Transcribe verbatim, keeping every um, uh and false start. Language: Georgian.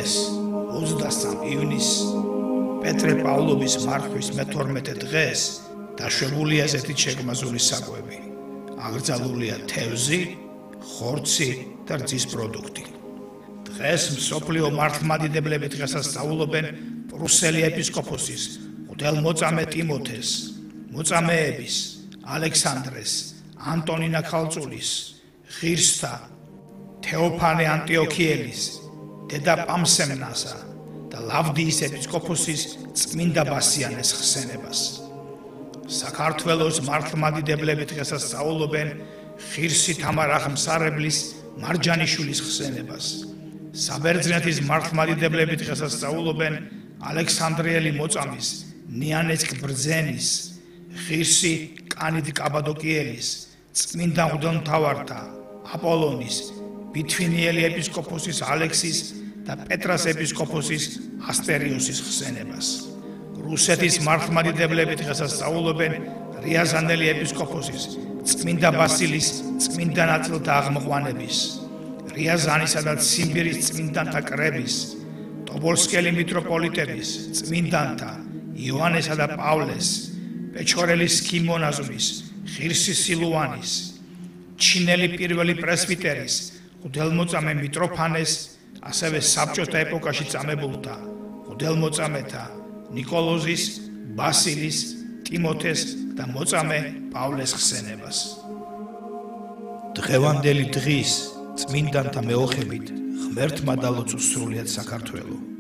დღეს ოცდასამ ივნისს პეტრე პავლოვის მარხვის მეთორმეტე დღეს დაშვებულია ზეთით შეგმაზული საკვები. Აკრძალულია თევზი, ხორცი და რძის პროდუქტი. დღეს მსოფლიო მართლმადიდებლები დღესასწაულობენ პრუსელი ეპისკოპოსის მღვდელმოწამე ტიმოთეს, მოწამეების ალექსანდრეს, ანტონინა ქალწულის, ღირსთა, თეოფანე ანტიოქიელის, დედა პამსემნასა და ლავდიის ეპისკოპოსის წმინდა ბასიანეს ხსენებას. საქართველოს მართლმადიდებლები დღესასწაულობენ ღირსი თამარ აღმსარებლის მარჯანიშვილის ხსენებას. საბერძნეთის მართლმადიდებლები დღესასწაულობენ ალექსანდრიელი მოწამის ნიანეცკ ბრძენის, ღირსი კანიდ კაბადოკიელის, წმინდა მღვდელმთავართა აპოლონის, ბითვინიელი ეპისკოპოსის ალექსის და პეტრას ეპისკოპოსის ასტერიოსის ხსენებას. რუსეთის მართლმადიდებლები დღესასწაულობენ რიაზანელი ეპისკოპოსის წმინდა ბასილის წმინდა ნაწილთა აღმოყვანების, რიაზანისა და ციმბირის წმინდანთა კრების, ტობოლსკელი მიტროპოლიტების წმინდანთა იოანესა და პავლეს, პეჩორელის სქიმონაზმის, ღირსი სილუანის, ჩინელი პირველი პრესვიტერის, მღვდელმოწამე მიტროფანეს, ასევე საბჭოთა ეპოქაში წამებულთა მღვდელმოწამეთა ნიკოლოზის, ბასილის, ტიმოთეს და მოწამე პავლეს ხსენებას. დღევანდელი დღის წმინდანთა მეოხებით ღმერთმა დალოცოს სრულიად საქართველო.